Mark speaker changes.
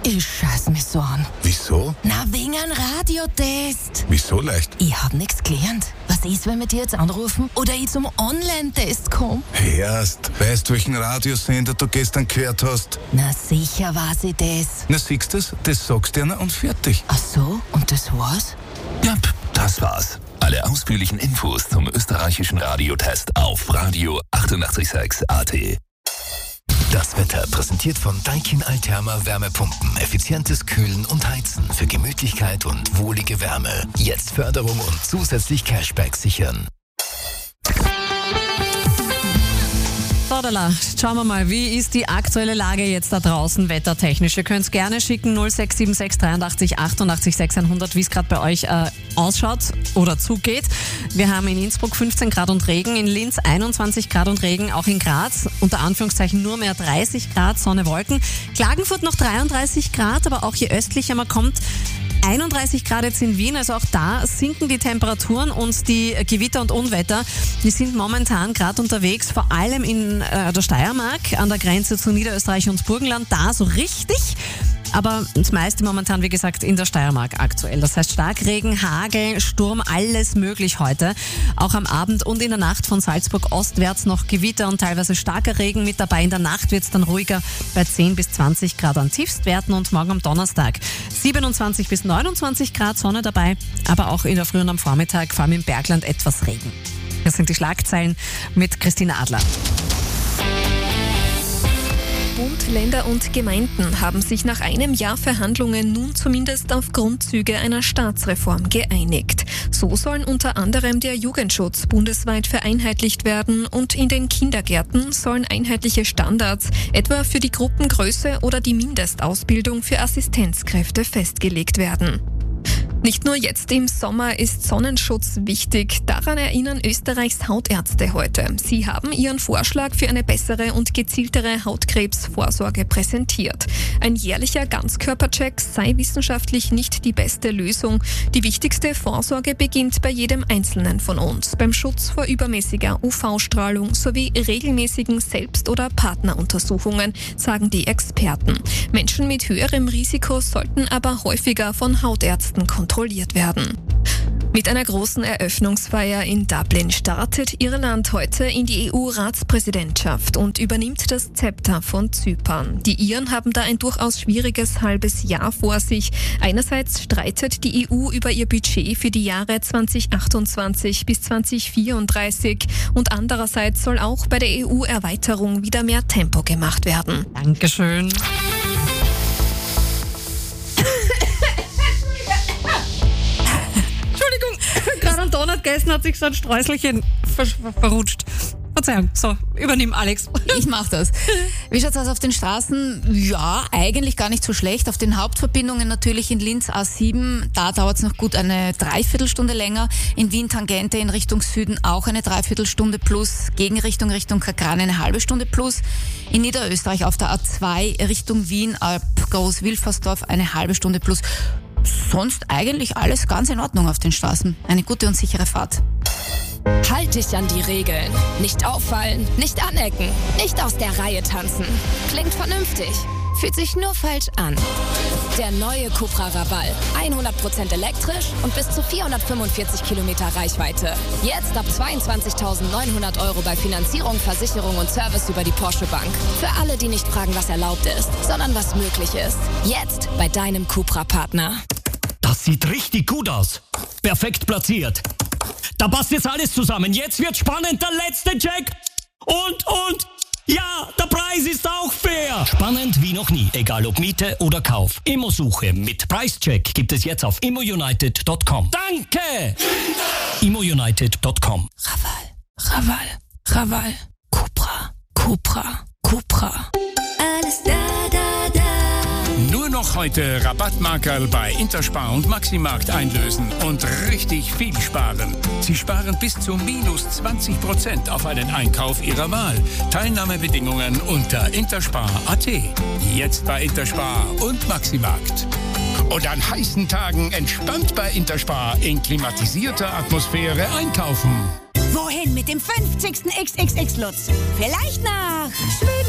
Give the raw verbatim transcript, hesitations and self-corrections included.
Speaker 1: Ich scheiß mich so an.
Speaker 2: Wieso?
Speaker 1: Na, wegen einem Radiotest.
Speaker 2: Wieso leicht?
Speaker 1: Ich hab nix gelernt. Was ist, wenn wir dir jetzt anrufen oder ich zum Online-Test komme?
Speaker 2: Erst, weißt du, welchen Radiosender du gestern gehört hast?
Speaker 1: Na sicher weiß ich das.
Speaker 2: Na, siehst du, das sagst du einer und fertig.
Speaker 1: Ach so, und das war's?
Speaker 3: Ja, das war's. Alle ausführlichen Infos zum österreichischen Radiotest auf Radio achtundachtzig Komma sechs A T. Das Wetter präsentiert von Daikin Alterma Wärmepumpen. Effizientes Kühlen und Heizen für Gemütlichkeit und wohlige Wärme. Jetzt Förderung und zusätzlich Cashback sichern.
Speaker 4: Sodala, schauen wir mal, wie ist die aktuelle Lage jetzt da draußen wettertechnisch? Ihr könnt es gerne schicken, null sechs sieben sechs dreiundachtzig achtundachtzig sechshundert, wie es gerade bei euch äh, ausschaut oder zugeht. Wir haben in Innsbruck fünfzehn Grad und Regen, in Linz einundzwanzig Grad und Regen, auch in Graz unter Anführungszeichen nur mehr dreißig Grad, Sonne, Wolken. Klagenfurt noch dreiunddreißig Grad, aber auch je östlicher man kommt, einunddreißig Grad jetzt in Wien, also auch da sinken die Temperaturen und die Gewitter und Unwetter, die sind momentan gerade unterwegs, vor allem in äh, der Steiermark, an der Grenze zu Niederösterreich und Burgenland, da so richtig. Aber das meiste momentan, wie gesagt, in der Steiermark aktuell. Das heißt Starkregen, Hagel, Sturm, alles möglich heute. Auch am Abend und in der Nacht von Salzburg ostwärts noch Gewitter und teilweise starker Regen mit dabei. In der Nacht wird es dann ruhiger bei zehn bis zwanzig Grad an Tiefstwerten und morgen am Donnerstag siebenundzwanzig bis neunundzwanzig Grad Sonne dabei, aber auch in der Früh und am Vormittag, vor allem im Bergland, etwas Regen. Das sind die Schlagzeilen mit Christine Adler.
Speaker 5: Bund, Länder und Gemeinden haben sich nach einem Jahr Verhandlungen nun zumindest auf Grundzüge einer Staatsreform geeinigt. So sollen unter anderem der Jugendschutz bundesweit vereinheitlicht werden und in den Kindergärten sollen einheitliche Standards, etwa für die Gruppengröße oder die Mindestausbildung für Assistenzkräfte festgelegt werden. Nicht nur jetzt im Sommer ist Sonnenschutz wichtig. Daran erinnern Österreichs Hautärzte heute. Sie haben ihren Vorschlag für eine bessere und gezieltere Hautkrebsvorsorge präsentiert. Ein jährlicher Ganzkörpercheck sei wissenschaftlich nicht die beste Lösung. Die wichtigste Vorsorge beginnt bei jedem Einzelnen von uns. Beim Schutz vor übermäßiger U V-Strahlung sowie regelmäßigen Selbst- oder Partneruntersuchungen, sagen die Experten. Menschen mit höherem Risiko sollten aber häufiger von Hautärzten kontrolliert werden. Mit einer großen Eröffnungsfeier in Dublin startet Irland heute in die E U-Ratspräsidentschaft und übernimmt das Zepter von Zypern. Die Iren haben da ein durchaus schwieriges halbes Jahr vor sich. Einerseits streitet die E U über ihr Budget für die Jahre zweitausendachtundzwanzig bis zweitausendvierunddreißig und andererseits soll auch bei der E U-Erweiterung wieder mehr Tempo gemacht werden.
Speaker 4: Dankeschön. Gerade am Donut gegessen, hat sich so ein Sträußelchen ver ver verrutscht. Verzeihung, so, übernimm Alex.
Speaker 1: Ich mach das. Wie schaut's aus auf den Straßen? Ja, eigentlich gar nicht so schlecht. Auf den Hauptverbindungen natürlich in Linz A sieben, da dauert's noch gut eine Dreiviertelstunde länger. In Wien Tangente in Richtung Süden auch eine Dreiviertelstunde plus. Gegenrichtung Richtung Kagran eine halbe Stunde plus. In Niederösterreich auf der A zwei Richtung Wien ab Groß-Wilfersdorf eine halbe Stunde plus. Sonst eigentlich alles ganz in Ordnung auf den Straßen. Eine gute und sichere Fahrt.
Speaker 6: Halt dich an die Regeln. Nicht auffallen, nicht anecken, nicht aus der Reihe tanzen. Klingt vernünftig, fühlt sich nur falsch an. Der neue Cupra Raval. hundert Prozent elektrisch und bis zu vierhundertfünfundvierzig Kilometer Reichweite. Jetzt ab zweiundzwanzigtausendneunhundert Euro bei Finanzierung, Versicherung und Service über die Porsche Bank. Für alle, die nicht fragen, was erlaubt ist, sondern was möglich ist. Jetzt bei deinem Cupra-Partner.
Speaker 7: Das sieht richtig gut aus. Perfekt platziert. Da passt jetzt alles zusammen. Jetzt wird spannend, der letzte Check. Und, und, ja, der Preis ist auch fair. Spannend wie noch nie, egal ob Miete oder Kauf. Immosuche mit Preischeck gibt es jetzt auf immounited punkt com. Danke! immounited punkt com.
Speaker 6: Raval, Raval, Raval. Cupra, Cupra, Cupra.
Speaker 5: Alles da, da, da.
Speaker 8: Nur noch heute Rabattmarkerl bei Interspar und Maximarkt einlösen und richtig viel sparen. Sie sparen bis zu minus zwanzig Prozent auf einen Einkauf Ihrer Wahl. Teilnahmebedingungen unter interspar punkt a t. Jetzt bei Interspar und Maximarkt. Und an heißen Tagen entspannt bei Interspar in klimatisierter Atmosphäre einkaufen.
Speaker 9: Wohin mit dem fünfzigsten X X X Lutz? Vielleicht nach Schweden.